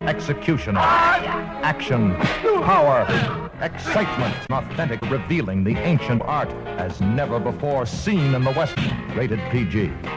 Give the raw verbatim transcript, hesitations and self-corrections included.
executioner, action, power, excitement, authentic, revealing the ancient art as never before seen in the West. Rated P G.